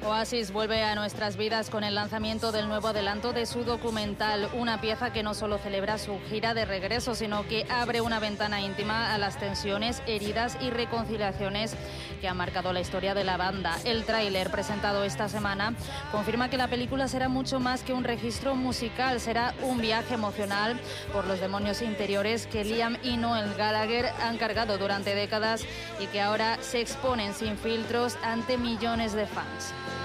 Oasis vuelve a nuestras vidas con el lanzamiento del nuevo adelanto de su documental, una pieza que no solo celebra su gira de regreso, sino que abre una ventana íntima a las tensiones, heridas y reconciliaciones que han marcado la historia de la banda. El tráiler presentado esta semana confirma que la película será mucho más que un registro musical, será un viaje emocional por los demonios interiores que Liam y Noel Gallagher han cargado durante décadas y que ahora se exponen sin filtros ante millones de fans.